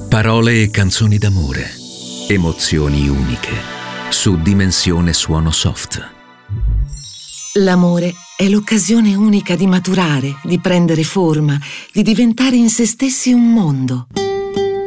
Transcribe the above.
Parole e canzoni d'amore. Emozioni uniche. Su Dimensione Suono Soft. L'amore è l'occasione unica di maturare, di prendere forma, di diventare in se stessi un mondo.